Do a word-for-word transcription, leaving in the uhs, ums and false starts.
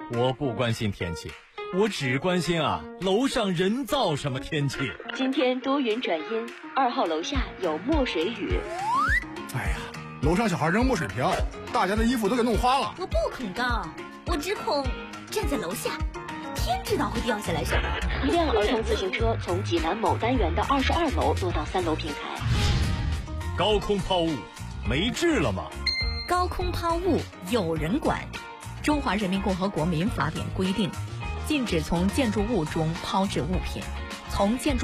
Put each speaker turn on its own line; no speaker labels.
我不关心天气，我只关心啊，楼上人造什么天气。
今天多云转阴，二号楼下有墨水雨。
哎呀，楼上小孩扔墨水瓢，大家的衣服都给弄花了。
我不恐高，我只恐站在楼下，天知道会掉下来什么。
一辆儿童自行车从济南某单元的二十二楼落到三楼平台。
高空抛物，没治了吗？
高空抛物有人管。中华人民共和国民法典规定，禁止从建筑物中抛掷物品，从建筑